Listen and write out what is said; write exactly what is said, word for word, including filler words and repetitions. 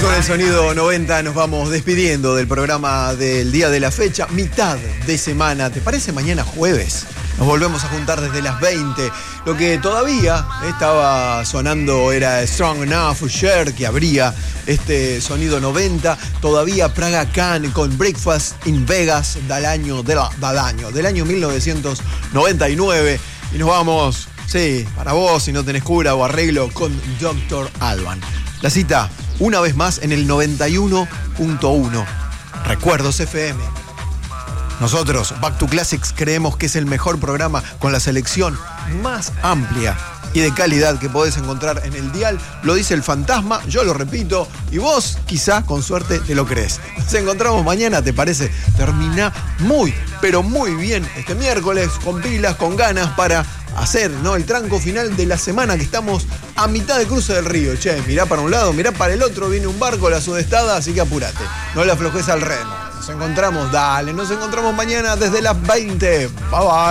con el sonido noventa nos vamos despidiendo del programa del día de la fecha, mitad de semana. ¿Te parece mañana jueves? Nos volvemos a juntar desde las veinte. Lo que todavía estaba sonando era Strong Enough, Cher, que abría este sonido noventa. Todavía Praga Khan con Breakfast in Vegas del año, del, del año, del año mil novecientos noventa y nueve. Y nos vamos, sí, para vos, si no tenés cura o arreglo, con doctor Alban. La cita, una vez más, en el noventa y uno punto uno. Recuerdos F M. Nosotros, Back to Classics, creemos que es el mejor programa con la selección más amplia y de calidad que podés encontrar en el dial. Lo dice el fantasma, yo lo repito, y vos quizá con suerte te lo crees. Nos encontramos mañana, ¿te parece? Termina muy, pero muy bien este miércoles, con pilas, con ganas para hacer, ¿no?, el tranco final de la semana, que estamos a mitad de cruce del río. Che, mirá para un lado, mirá para el otro, viene un barco, la sudestada, así que apurate, no le aflojes al remo. Nos encontramos, dale, nos encontramos mañana desde las veinte. Bye bye.